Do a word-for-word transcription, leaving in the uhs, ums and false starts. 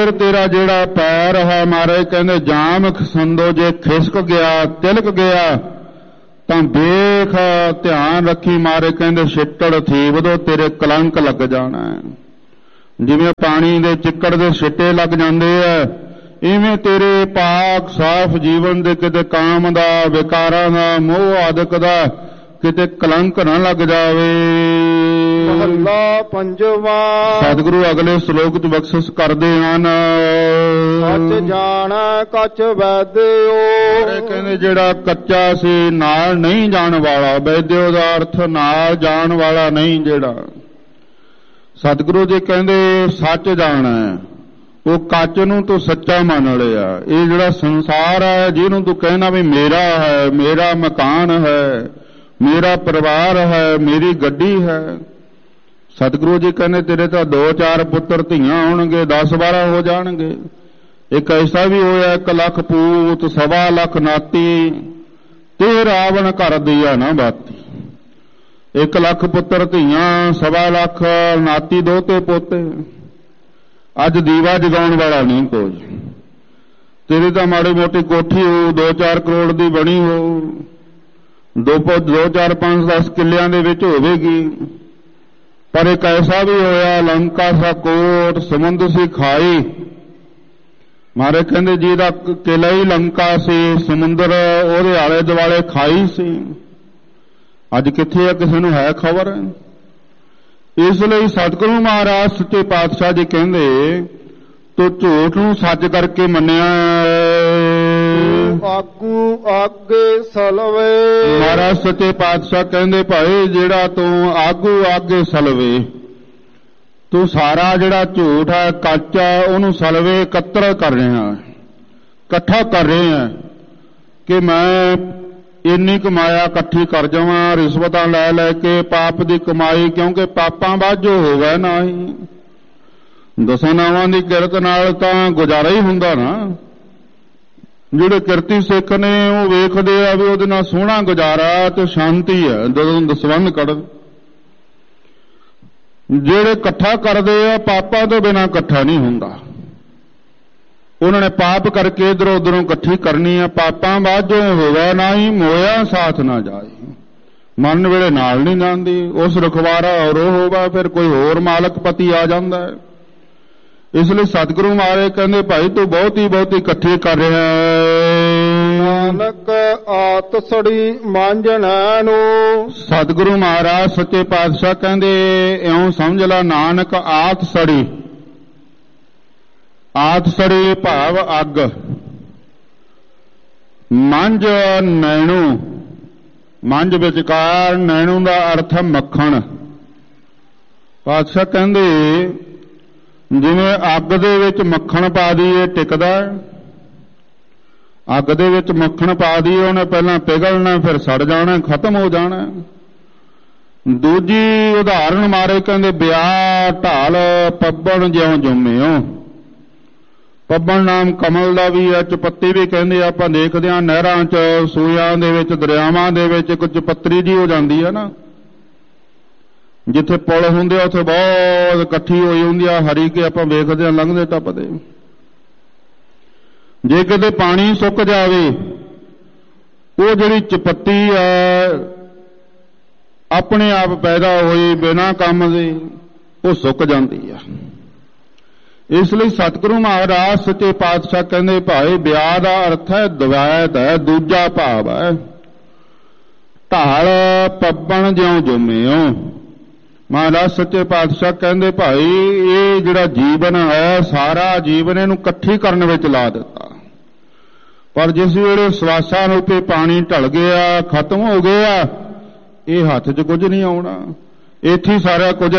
ਫੇਰ ਤੇਰਾ ਜਿਹੜਾ ਪੈਰ ਹੈ ਮਹਾਰਾਜ ਕਹਿੰਦੇ ਜਾਮ ਖਸੰਦੋ ਜੇ ਖਿਸਕ ਗਿਆ ਤਿਲਕ ਗਿਆ ਤਾਂ ਵੇਖ ਧਿਆਨ ਰੱਖੀ ਮਹਾਰਾਜ ਕਹਿੰਦੇ ਛਿੱਟੜ ਥੀਵਦੋ ਤੇਰੇ ਕਲੰਕ ਲੱਗ ਜਾਣਾ ਹੈ। ਜਿਵੇਂ ਪਾਣੀ ਦੇ ਚਿੱਕੜ ਦੇ ਛਿੱਟੇ ਲੱਗ ਜਾਂਦੇ ਆ ਇਵੇਂ ਤੇਰੇ ਪਾਕ ਸਾਫ਼ ਜੀਵਨ ਦੇ ਕਿਤੇ ਕਾਮ ਦਾ ਵਿਕਾਰਾਂ ਦਾ ਮੋਹ ਆਦਿਕ ਦਾ ਕਿਤੇ ਕਲੰਕ ਨਾ ਲੱਗ ਜਾਵੇ। ਮਹੱਲਾ ਪੰਜਵਾਂ। ਸਤਿਗੁਰੂ ਅਗਲੇ ਸ਼ਲੋਕ ਚ ਬਖਸ਼ਿਸ਼ ਕਰਦੇ ਹਨ। ਸੱਚ ਜਾਣੈ ਕੱਚ ਵੈਦਿਓ। ਕਹਿੰਦੇ ਜਿਹੜਾ ਕੱਚਾ ਸੀ ਨਾਲ ਨਹੀਂ ਜਾਣ ਵਾਲਾ, ਵੈਦਿਓ ਦਾ ਅਰਥ ਨਾਲ ਜਾਣ ਵਾਲਾ ਨਹੀਂ। ਜਿਹੜਾ ਸਤਿਗੁਰੂ ਜੀ ਕਹਿੰਦੇ ਸੱਚ ਜਾਣੈ, ਉਹ ਕੱਚ ਨੂੰ ਤੂੰ ਸੱਚਾ ਮੰਨ ਲਿਆ। ਇਹ ਜਿਹੜਾ ਸੰਸਾਰ ਹੈ ਜਿਹਨੂੰ ਤੂੰ ਕਹਿਣਾ ਵੀ ਮੇਰਾ ਹੈ, ਮੇਰਾ ਮਕਾਨ ਹੈ, ਮੇਰਾ ਪਰਿਵਾਰ ਹੈ, ਮੇਰੀ ਗੱਡੀ ਹੈ, ਸਤਿਗੁਰੂ ਜੀ ਕਹਿੰਦੇ ਤੇਰੇ ਤਾਂ ਦੋ ਚਾਰ ਪੁੱਤਰ ਧੀਆਂ ਹੋਣਗੇ, ਦਸ ਬਾਰਾਂ ਹੋ ਜਾਣਗੇ। ਇੱਕ ਐਸਾ ਵੀ ਹੋਇਆ ਇੱਕ ਲੱਖ ਪੂਤ ਸਵਾ ਲੱਖ ਨਾਤੀ ਤੇ ਰਾਵਣ ਘਰ ਦੀਆ ਨਾ ਬਾਤੀ। ਇੱਕ ਲੱਖ ਪੁੱਤਰ ਧੀਆਂ ਸਵਾ ਲੱਖ ਨਾਤੀ ਦੋਤੇ ਪੋਤੇ। ਅੱਜ ਦੀਵਾ ਜਗਾਉਣ ਵਾਲਾ ਨਹੀਂ ਕੋਈ। ਤੇਰੀ ਤਾਂ ਮਾੜੀ ਮੋਟੀ ਕੋਠੀ ਹੋ ਦੋ ਚਾਰ ਕਰੋੜ ਦੀ ਬਣੀ ਹੋ, ਦੋ ਦੋ ਚਾਰ ਪੰਜ ਦਸ ਕਿੱਲਿਆਂ ਦੇ ਵਿੱਚ ਹੋਵੇਗੀ। ਪਰ ਇੱਕ ਐਸਾ ਵੀ ਹੋਇਆ ਲੰਕਾ ਸਾ ਕੋਟ ਸਮੁੰਦਰ ਸੀ ਖਾਈ। ਮਾਰੇ ਕਹਿੰਦੇ ਜਿਹਦਾ ਕਿਲਾ ਹੀ ਲੰਕਾ ਸੀ, ਸਮੁੰਦਰ ਉਹਦੇ ਆਲੇ ਦੁਆਲੇ ਖਾਈ ਸੀ। ਅੱਜ ਕਿੱਥੇ ਆ ਕਿਸੇ ਨੂੰ ਹੈ ਖਬਰ? ਇਸ ਲਈ ਸਤਿਗੁਰੂ ਮਹਾਰਾਜ ਸੱਚੇ ਪਾਤਸ਼ਾਹ ਜੀ ਕਹਿੰਦੇ ਤੂੰ ਝੂਠ ਨੂੰ ਸੱਚ ਕਰਕੇ ਮੰਨਿਆ। ਆਗੂ ਆਗੇ ਸਲਵੇ। ਮਹਾਰਾਜ ਸੱਚੇ ਪਾਤਸ਼ਾਹ ਕਹਿੰਦੇ ਭਾਈ ਜਿਹੜਾ ਤੂੰ ਆਗੂ ਆਗੇ ਸਲਵੇ, ਤੂੰ ਸਾਰਾ ਜਿਹੜਾ ਝੂਠ ਹੈ ਕੱਚ ਹੈ ਉਹਨੂੰ ਸਲਵੇ ਇਕੱਤਰ ਕਰ ਰਿਹਾ, ਇਕੱਠਾ ਕਰ ਰਿਹਾ ਕਿ ਮੈਂ ਇੰਨੀ ਕਮਾਇਆ ਇਕੱਠੀ ਕਰ ਜਾਵਾਂ, ਰਿਸ਼ਵਤਾਂ ਲੈ ਲੈ ਕੇ ਪਾਪ ਦੀ ਕਮਾਈ, ਕਿਉਂਕਿ ਪਾਪਾਂ ਬਾਝੋ ਹੋ ਗਏ ਨਾ ਹੀ। ਦਸਾਂ ਨਾਵਾਂ ਦੀ ਕਿਰਤ ਨਾਲ ਤਾਂ ਗੁਜ਼ਾਰਾ ਹੀ ਹੁੰਦਾ ਨਾ। ਜਿਹੜੇ ਕਿਰਤੀ ਸਿੱਖ ਨੇ ਉਹ ਵੇਖਦੇ ਆ ਵੀ ਉਹਦੇ ਨਾਲ ਸੋਹਣਾ ਗੁਜ਼ਾਰਾ ਤੇ ਸ਼ਾਂਤੀ ਹੈ ਜਦੋਂ ਦਸਵੰਧ ਕੱਢ। ਜਿਹੜੇ ਇਕੱਠਾ ਕਰਦੇ ਆ ਪਾਪਾਂ ਤੋਂ ਬਿਨਾਂ ਇਕੱਠਾ ਨਹੀਂ ਹੁੰਦਾ। ਉਹਨਾਂ ਨੇ ਪਾਪ ਕਰਕੇ ਇਧਰੋਂ ਉਧਰੋਂ ਇਕੱਠੀ ਕਰਨੀ ਆ। ਪਾਪਾਂ ਬਾਝੋਂ ਹੋਵੇ ਨਾ ਹੀ ਮੋਇਆ ਸਾਥ ਨਾ ਜਾਏ। ਮਰਨ ਵੇਲੇ ਨਾਲ ਨਹੀਂ ਜਾਂਦੀ। ਉਸ ਰਖਵਾਰਾ ਔਰ ਉਹ ਹੋਵਾ ਫਿਰ ਕੋਈ ਹੋਰ ਮਾਲਕ ਪਤੀ ਆ ਜਾਂਦਾ ਹੈ। ਇਸ ਲਈ ਸਤਿਗੁਰੂ ਮਹਾਰਾਜ ਕਹਿੰਦੇ ਭਾਈ ਤੂੰ ਬਹੁਤੀ ਬਹੁਤੀ ਇਕੱਠੀ ਕਰ ਰਿਹਾ ਹੈ। ਨਾਨਕ ਆਤਸੜੀ ਮਾਂਜਣਾ ਨੂੰ। ਸਤਿਗੁਰੂ ਮਹਾਰਾਜ ਸੱਚੇ ਪਾਤਸ਼ਾਹ ਕਹਿੰਦੇ ਇਉਂ ਸਮਝ ਲਾ ਨਾਨਕ ਆਤਸੜੀ। ਆਤਸੜੀ ਭਾਵ ਅੱਗ, ਮੰਝ ਨੈਣੂ, ਮੰਝ ਵਿਚਕਾਰ, ਨੈਣੂ ਦਾ ਅਰਥ ਮੱਖਣ। ਪਾਤਸ਼ਾਹ ਕਹਿੰਦੇ ਜਿਵੇਂ ਅੱਗ ਦੇ ਵਿੱਚ ਮੱਖਣ ਪਾ ਦਈਏ ਟਿਕਦਾ, ਅੱਗ ਦੇ ਵਿੱਚ ਮੱਖਣ ਪਾ ਦਈਏ ਉਹਨੇ ਪਹਿਲਾਂ ਪਿਘਲਣਾ ਫਿਰ ਸੜ ਜਾਣਾ ਖਤਮ ਹੋ ਜਾਣਾ। ਦੂਜੀ ਉਦਾਹਰਣ ਮਾਰੇ ਕਹਿੰਦੇ ਵਿਆਹ ਢਾਲ ਪੱਬਣ ਜਿਉਂ ਜੰਮਿਓ। ਪੱਬਣ ਨਾਮ ਕਮਲ ਦਾ ਵੀ ਹੈ, ਚਪੱਤੀ ਵੀ ਕਹਿੰਦੇ। ਆਪਾਂ ਦੇਖਦੇ ਹਾਂ ਨਹਿਰਾਂ 'ਚ, ਸੂਇਆਂ ਦੇ ਵਿੱਚ, ਦਰਿਆਵਾਂ ਦੇ ਵਿੱਚ ਇੱਕ ਚਪੱਤਰੀ ਜੀ ਹੋ ਜਾਂਦੀ ਹੈ ਨਾ। ਜਿੱਥੇ ਪੁਲ ਹੁੰਦੇ ਆ ਉੱਥੇ ਬਹੁਤ ਇਕੱਠੀ ਹੋਈ ਹੁੰਦੀ ਆ ਹਰੀ ਕੇ ਆਪਾਂ ਵੇਖਦੇ ਹਾਂ ਲੰਘਦੇ ਟੱਪਦੇ। ਜੇ ਕਿਤੇ ਪਾਣੀ ਸੁੱਕ ਜਾਵੇ ਉਹ ਜਿਹੜੀ ਚਪੱਤੀ ਹੈ ਆਪਣੇ ਆਪ ਪੈਦਾ ਹੋਈ ਬਿਨਾਂ ਕੰਮ ਦੇ ਉਹ ਸੁੱਕ ਜਾਂਦੀ ਆ। ਇਸ ਲਈ ਸਤਿਗੁਰੂ ਮਹਾਰਾਜ ਸੱਚੇ ਪਾਤਸ਼ਾਹ ਕਹਿੰਦੇ ਭਾਈ ਵਿਆਹ ਦਾ ਅਰਥ ਹੈ ਦਵੈਤ ਹੈ, ਦੂਜਾ ਭਾਵ ਹੈ। ਢਾਲ ਪੱਬਣ ਜਿਉਂ ਜੰਮਿਓ। ਮਹਾਰਾਜ ਸੱਚੇ ਪਾਤਸ਼ਾਹ ਕਹਿੰਦੇ ਭਾਈ ਇਹ ਜਿਹੜਾ ਜੀਵਨ ਹੈ ਸਾਰਾ ਜੀਵਨ ਇਹਨੂੰ ਇਕੱਠੀ ਕਰਨ ਵਿੱਚ ਲਾ ਦਿੱਤਾ। ਪਰ ਜਿਸ ਵੇਲੇ ਸਵਾਸਾਂ ਰੂਪੇ ਪਾਣੀ ਢਲ ਗਿਆ, ਖਤਮ ਹੋ ਗਿਆ, ਇਹ ਹੱਥ 'ਚ ਕੁਝ ਨਹੀਂ ਆਉਣਾ। ਇੱਥੇ ਸਾਰਾ ਕੁਝ